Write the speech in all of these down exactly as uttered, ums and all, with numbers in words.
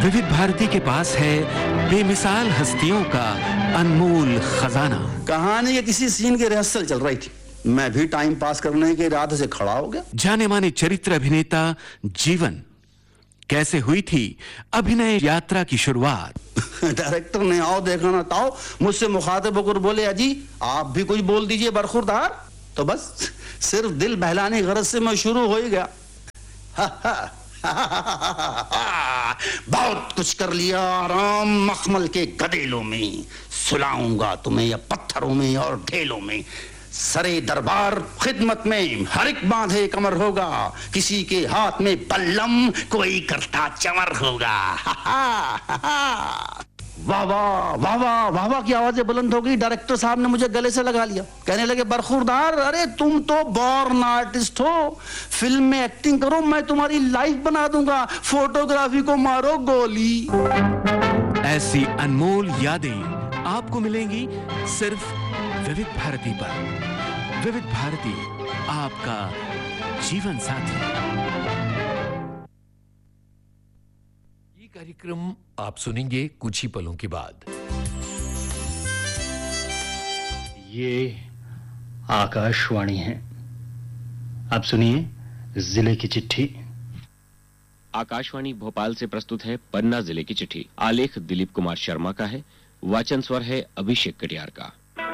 विविध भारती के पास है बेमिसाल हस्तियों का अनमोल खजाना। कहानी के किसी सीन की रिहर्सल चल रही थी, मैं भी टाइम पास करने के इरादे से खड़ा हो गया। जाने माने चरित्र अभिनेता जीवन, कैसे हुई थी अभिनय यात्रा की शुरुआत। डायरेक्टर ने आओ देखा ना ताओ मुझसे मुखातिब होकर बोले, अजी आप भी कुछ बोल दीजिए बरखुरदार। तो बस सिर्फ दिल बहलाने की गरज से मैं शुरू हो ही गया। बहुत कुछ कर लिया आराम मखमल के गदेलों में, सुलाऊंगा तुम्हें या पत्थरों में और ढेलों में। सरे दरबार खिदमत में हर एक बांधे कमर होगा, किसी के हाथ में बल्लम कोई करता चमर होगा। वाह वाह वाह वाह वाह वाह की आवाजें बुलंद हो गई। डायरेक्टर साहब ने मुझे गले से लगा लिया, कहने लगे, बरखुरदार अरे तुम तो बॉर्न आर्टिस्ट हो, फिल्म में एक्टिंग करो, मैं तुम्हारी लाइफ बना दूंगा, फोटोग्राफी को मारो गोली। ऐसी अनमोल यादें आपको मिलेंगी सिर्फ विविध भारती पर। विविध भारती, आपका जीवन साथी। ये कार्यक्रम आप सुनेंगे कुछ ही पलों के बाद। ये आकाशवाणी है, आप सुनिए जिले की चिट्ठी। आकाशवाणी भोपाल से प्रस्तुत है पन्ना जिले की चिट्ठी। आलेख दिलीप कुमार शर्मा का है, वाचन स्वर है अभिषेक कटियार का।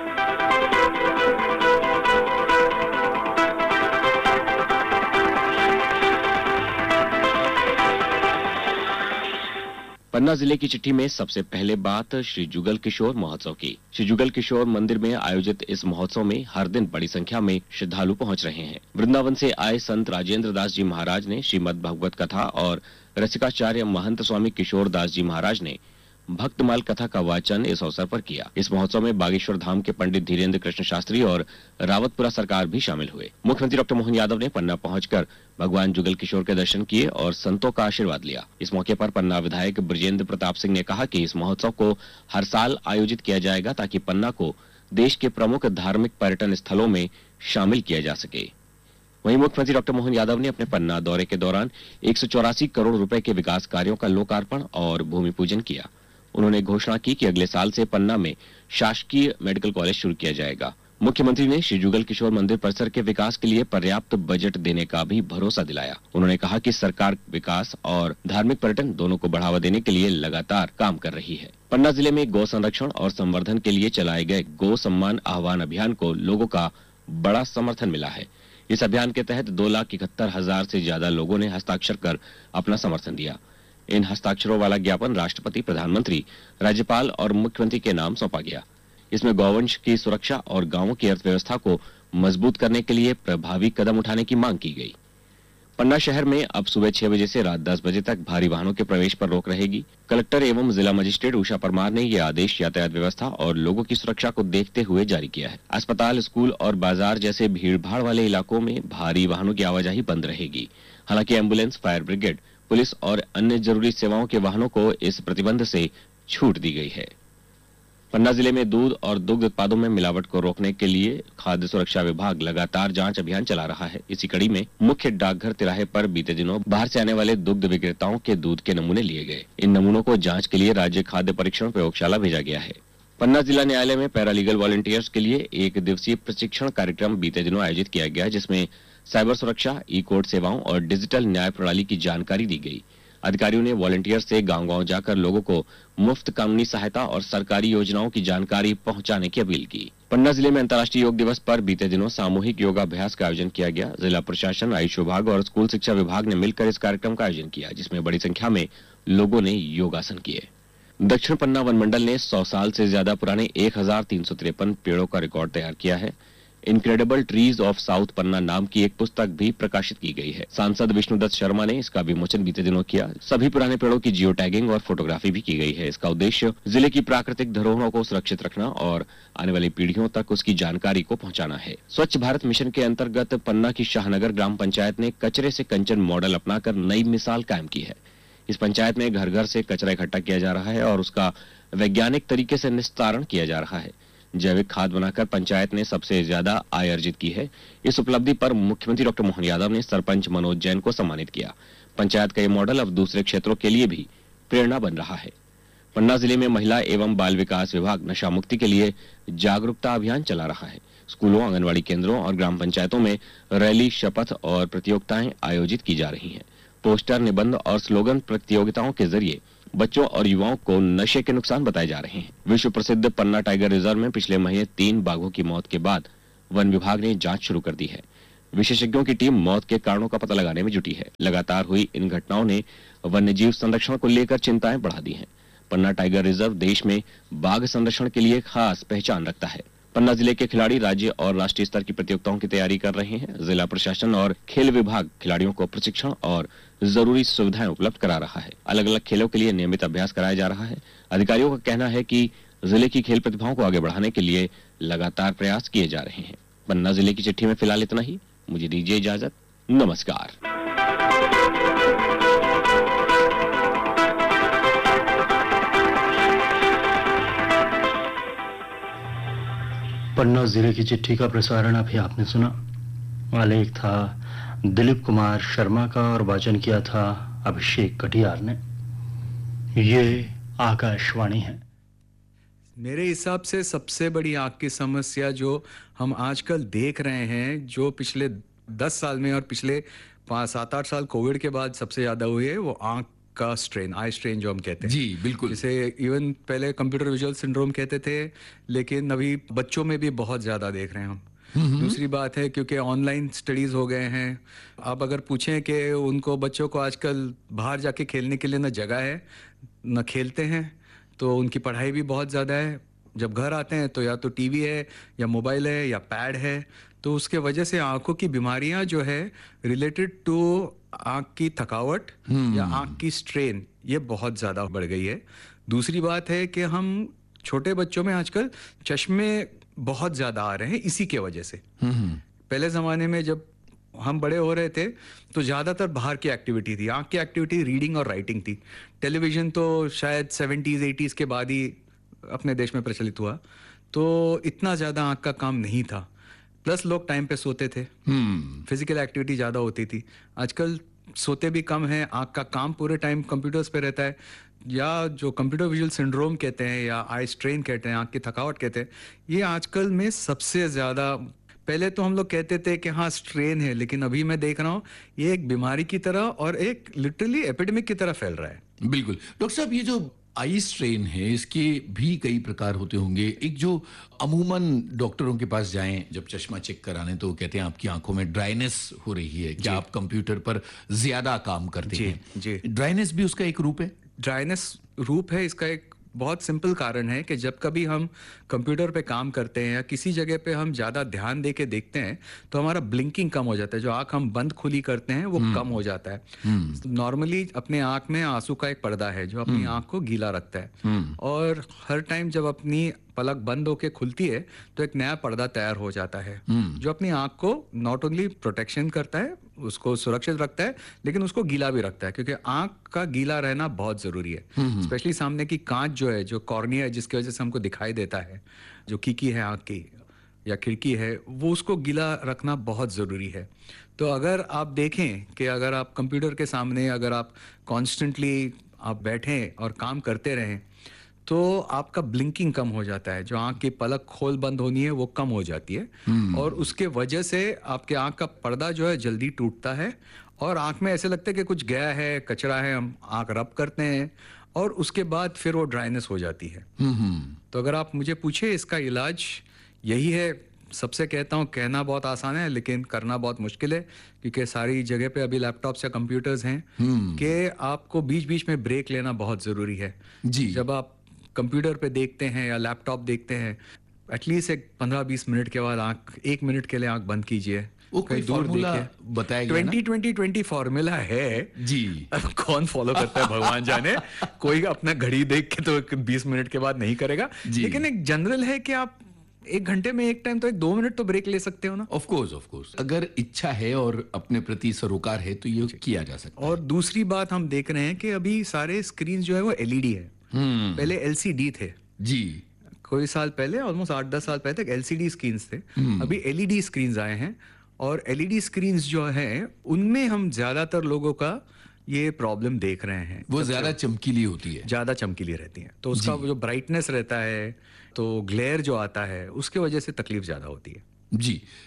पन्ना जिले की चिट्ठी में सबसे पहले बात श्री जुगल किशोर महोत्सव की। श्री जुगल किशोर मंदिर में आयोजित इस महोत्सव में हर दिन बड़ी संख्या में श्रद्धालु पहुंच रहे हैं। वृंदावन से आए संत राजेंद्र दास जी महाराज ने श्रीमद् भागवत कथा और रसिकाचार्य महंत स्वामी किशोर दास जी महाराज ने भक्तमाल कथा का वाचन इस अवसर पर किया। इस महोत्सव में बागेश्वर धाम के पंडित धीरेन्द्र कृष्ण शास्त्री और रावतपुरा सरकार भी शामिल हुए। मुख्यमंत्री डॉक्टर मोहन यादव ने पन्ना पहुंचकर भगवान जुगल किशोर के दर्शन किए और संतों का आशीर्वाद लिया। इस मौके पर पन्ना विधायक ब्रजेंद्र प्रताप सिंह ने कहा कि इस महोत्सव को हर साल आयोजित किया जाएगा ताकि पन्ना को देश के प्रमुख धार्मिक पर्यटन स्थलों में शामिल किया जा सके। वहीं मुख्यमंत्री डॉक्टर मोहन यादव ने अपने पन्ना दौरे के दौरान एक सौ चौरासी करोड़ रुपए के विकास कार्यों का लोकार्पण और भूमि पूजन किया। उन्होंने घोषणा की कि अगले साल से पन्ना में शासकीय मेडिकल कॉलेज शुरू किया जाएगा। मुख्यमंत्री ने श्री जुगल किशोर मंदिर परिसर के विकास के लिए पर्याप्त बजट देने का भी भरोसा दिलाया। उन्होंने कहा कि सरकार विकास और धार्मिक पर्यटन दोनों को बढ़ावा देने के लिए लगातार काम कर रही है। पन्ना जिले में गौ संरक्षण और संवर्धन के लिए चलाए गए गौ सम्मान आह्वान अभियान को लोगों का बड़ा समर्थन मिला है। इस अभियान के तहत दो लाख इकहत्तर हजार से ज्यादा लोगों ने हस्ताक्षर कर अपना समर्थन दिया। इन हस्ताक्षरों वाला ज्ञापन राष्ट्रपति, प्रधानमंत्री, राज्यपाल और मुख्यमंत्री के नाम सौंपा गया। इसमें गौवंश की सुरक्षा और गांवों की अर्थव्यवस्था को मजबूत करने के लिए प्रभावी कदम उठाने की मांग की गई। पन्ना शहर में अब सुबह छह बजे से रात दस बजे तक भारी वाहनों के प्रवेश पर रोक रहेगी। कलेक्टर एवं जिला मजिस्ट्रेट उषा परमार ने यह आदेश यातायात व्यवस्था और लोगों की सुरक्षा को देखते हुए जारी किया है। अस्पताल, स्कूल और बाजार जैसे भीड़-भाड़ वाले इलाकों में भारी वाहनों की आवाजाही बंद रहेगी। हालांकि एम्बुलेंस, फायर ब्रिगेड, पुलिस और अन्य जरूरी सेवाओं के वाहनों को इस प्रतिबंध से छूट दी गई है। पन्ना जिले में दूध और दुग्ध उत्पादों में मिलावट को रोकने के लिए खाद्य सुरक्षा विभाग लगातार जांच अभियान चला रहा है। इसी कड़ी में मुख्य डाकघर तिराहे पर बीते दिनों बाहर से आने वाले दुग्ध विक्रेताओं के दूध के नमूने लिए गए। इन नमूनों को जांच के लिए राज्य खाद्य परीक्षण प्रयोगशाला भेजा गया है। पन्ना जिला न्यायालय में पैरालीगल वॉलंटियर्स के लिए एक दिवसीय प्रशिक्षण कार्यक्रम बीते दिनों आयोजित किया गया, जिसमें साइबर सुरक्षा, ई कोर्ट सेवाओं और डिजिटल न्याय प्रणाली की जानकारी दी गई। अधिकारियों ने वॉलंटियर से गांव-गांव जाकर लोगों को मुफ्त कानूनी सहायता और सरकारी योजनाओं की जानकारी पहुंचाने की अपील की। पन्ना जिले में अंतर्राष्ट्रीय योग दिवस पर बीते दिनों सामूहिक योगाभ्यास का आयोजन किया गया। जिला प्रशासन, आयुष विभाग और स्कूल शिक्षा विभाग ने मिलकर इस कार्यक्रम का आयोजन किया, जिसमें बड़ी संख्या में लोगों ने योगासन किए। दक्षिण पन्ना वन मंडल ने सौ साल से ज्यादा पुराने एक हजार तीन सौ तिरपन पेड़ों का रिकॉर्ड तैयार किया है। इनक्रेडिबल ट्रीज ऑफ साउथ पन्ना नाम की एक पुस्तक भी प्रकाशित की गई है। सांसद विष्णुदत्त शर्मा ने इसका विमोचन बीते दिनों किया। सभी पुराने पेड़ों की जियो टैगिंग और फोटोग्राफी भी की गई है। इसका उद्देश्य जिले की प्राकृतिक धरोहरों को सुरक्षित रखना और आने वाली पीढ़ियों तक उसकी जानकारी को पहुंचाना है। स्वच्छ भारत मिशन के अंतर्गत पन्ना की शाहनगर ग्राम पंचायत ने कचरे से कंचन मॉडल अपनाकर नई मिसाल कायम की है। इस पंचायत में घर घर से कचरा इकट्ठा किया जा रहा है और उसका वैज्ञानिक तरीके से निस्तारण किया जा रहा है। जैविक खाद बनाकर पंचायत ने सबसे ज्यादा आय अर्जित की है। इस उपलब्धि पर मुख्यमंत्री डॉक्टर मोहन यादव ने सरपंच मनोज जैन को सम्मानित किया। पंचायत का ये मॉडल अब दूसरे क्षेत्रों के लिए भी प्रेरणा बन रहा है। पन्ना जिले में महिला एवं बाल विकास विभाग नशा मुक्ति के लिए जागरूकता अभियान चला रहा है। स्कूलों, आंगनवाड़ी केंद्रों और ग्राम पंचायतों में रैली, शपथ और प्रतियोगिताएं आयोजित की जा रही हैं। पोस्टर, निबंध और स्लोगन प्रतियोगिताओं के जरिए बच्चों और युवाओं को नशे के नुकसान बताए जा रहे हैं। विश्व प्रसिद्ध पन्ना टाइगर रिजर्व में पिछले महीने तीन बाघों की मौत के बाद वन विभाग ने जांच शुरू कर दी है। विशेषज्ञों की टीम मौत के कारणों का पता लगाने में जुटी है। लगातार हुई इन घटनाओं ने वन्यजीव संरक्षण को लेकर चिंताएं बढ़ा दी हैं। पन्ना टाइगर रिजर्व देश में बाघ संरक्षण के लिए खास पहचान रखता है। पन्ना जिले के खिलाड़ी राज्य और राष्ट्रीय स्तर की प्रतियोगिताओं की तैयारी कर रहे हैं। जिला प्रशासन और खेल विभाग खिलाड़ियों को प्रशिक्षण और जरूरी सुविधाएं उपलब्ध करा रहा है। अलग अलग खेलों के लिए नियमित अभ्यास कराया जा रहा है। अधिकारियों का कहना है कि जिले की खेल प्रतिभाओं को आगे बढ़ाने के लिए लगातार प्रयास किए जा रहे हैं। पन्ना जिले की चिट्ठी में फिलहाल इतना ही। मुझे दीजिए इजाजत। नमस्कार। पन्ना जिले की चिट्ठी का प्रसारण अभी आपने सुना। आलेख था दिलीप कुमार शर्मा का और वाचन किया था अभिषेक कटियार ने। ये आकाशवाणी है। मेरे हिसाब से सबसे बड़ी आँख की समस्या जो हम आजकल देख रहे हैं, जो पिछले दस साल में और पिछले पाँच सात आठ साल कोविड के बाद सबसे ज़्यादा हुई है, वो आँख का स्ट्रेन, आई स्ट्रेन जो हम कहते हैं। जी बिल्कुल। जिसे इवन पहले कंप्यूटर विजुअल सिंड्रोम कहते थे, लेकिन अभी बच्चों में भी बहुत ज़्यादा देख रहे हैं हम। दूसरी बात है क्योंकि ऑनलाइन स्टडीज़ हो गए हैं। आप अगर पूछें कि उनको, बच्चों को आजकल बाहर जाके खेलने के लिए न जगह है न खेलते हैं, तो उनकी पढ़ाई भी बहुत ज़्यादा है। जब घर आते हैं तो या तो टीवी है या मोबाइल है या पैड है, तो उसके वजह से आंखों की बीमारियां जो है रिलेटेड टू आंख की थकावट या आंख की स्ट्रेन, ये बहुत ज़्यादा बढ़ गई है। दूसरी बात है कि हम छोटे बच्चों में आजकल चश्मे बहुत ज़्यादा आ रहे हैं इसी के वजह से। पहले ज़माने में जब हम बड़े हो रहे थे तो ज़्यादातर बाहर की एक्टिविटी थी, आंख की एक्टिविटी रीडिंग और राइटिंग थी। टेलीविज़न तो शायद सेवेंटीज़ एटीज़ के बाद ही अपने देश में प्रचलित हुआ, तो इतना ज़्यादा आंख का काम नहीं था। प्लस लोग टाइम पे सोते थे, फिजिकल एक्टिविटी ज़्यादा होती थी। आजकल सोते भी कम हैं, आंख का काम पूरे टाइम कंप्यूटर्स पे रहता है, या जो कंप्यूटर विजुअल सिंड्रोम कहते हैं या आई स्ट्रेन कहते हैं, आंख की थकावट कहते हैं, ये आजकल में सबसे ज़्यादा। पहले तो हम लोग कहते थे कि हाँ स्ट्रेन है, लेकिन अभी मैं देख रहा हूँ ये एक बीमारी की तरह और एक लिटरली एपिडेमिक की तरह फैल रहा है। बिल्कुल। डॉक्टर साहब, ये जो आई स्ट्रेन है इसके भी कई प्रकार होते होंगे। एक जो अमूमन डॉक्टरों के पास जाएं जब चश्मा चेक कराने, तो कहते हैं आपकी आंखों में ड्राइनेस हो रही है, क्या आप कंप्यूटर पर ज्यादा काम करते जी, हैं? जी। ड्राइनेस भी उसका एक रूप है? ड्राइनेस रूप है इसका। एक बहुत सिंपल कारण है कि जब कभी हम कंप्यूटर पे काम करते हैं या किसी जगह पे हम ज़्यादा ध्यान दे के देखते हैं तो हमारा ब्लिंकिंग कम हो जाता है। जो आँख हम बंद खुली करते हैं वो कम हो जाता है। नॉर्मली अपने आँख में आंसू का एक पर्दा है जो अपनी आँख को गीला रखता है, और हर टाइम जब अपनी पलक बंद होके खुलती है तो एक नया पर्दा तैयार हो जाता है जो अपनी आँख को नॉट ओनली प्रोटेक्शन करता है, उसको सुरक्षित रखता है, लेकिन उसको गीला भी रखता है, क्योंकि आँख का गीला रहना बहुत जरूरी है। स्पेशली सामने की कांच जो है, जो कॉर्निया है, जिसकी वजह से हमको दिखाई देता है, जो खिड़की है आँख की या खिड़की है, वो उसको गीला रखना बहुत ज़रूरी है। तो अगर आप देखें कि अगर आप कंप्यूटर के सामने अगर आप कॉन्स्टेंटली आप बैठें और काम करते रहें तो आपका ब्लिंकिंग कम हो जाता है, जो आँख की पलक खोल बंद होनी है वो कम हो जाती है, और उसके वजह से आपके आँख का पर्दा जो है जल्दी टूटता है और आँख में ऐसे लगता है कि कुछ गया है, कचरा है, हम आँख रब करते हैं और उसके बाद फिर वो ड्राइनेस हो जाती है। तो अगर आप मुझे पूछे इसका इलाज यही है। सबसे कहता हूँ, कहना बहुत आसान है लेकिन करना बहुत मुश्किल है, क्योंकि सारी जगह पे अभी लैपटॉप्स या कंप्यूटर्स हैं कि आपको बीच बीच में ब्रेक लेना बहुत ज़रूरी है। जी। जब आप कंप्यूटर पे देखते हैं या लैपटॉप देखते हैं, एटलीस्ट एक पंद्रह बीस मिनट के बाद आँख, एक मिनट के लिए आँख बंद कीजिए, कहीं दूर देखिए। बताया गया ट्वेंटी ट्वेंटी ट्वेंटी फॉर्मूला है जी। कौन फॉलो करता है भगवान जाने। कोई अपना घड़ी देख के तो बीस मिनट के बाद नहीं करेगा, लेकिन एक जनरल है कि आप एक घंटे में एक टाइम तो एक दो मिनट तो ब्रेक ले सकते हो ना। ऑफ कोर्स ऑफ कोर्स अगर इच्छा है और अपने प्रति सरोकार है तो ये किया जा सकता है। और दूसरी बात हम देख रहे हैं कि अभी सारे स्क्रीन जो है वो एलईडी है। पहले एलसीडी थे जी, कोई साल पहले, ऑलमोस्ट आठ दस साल पहले तक एलसीडी स्क्रीन्स थे। अभी एलईडी स्क्रीन्स आए हैं, और एलईडी स्क्रीन्स जो हैं उनमें हम ज्यादातर लोगों का ये प्रॉब्लम देख रहे हैं। वो ज्यादा चमकीली होती है। ज़्यादा चमकीली रहती हैं, तो उसका जो ब्राइटनेस रहता है, तो ग्लेयर जो आता है, उसके वजह से तकलीफ ज़्यादा होती है। जी।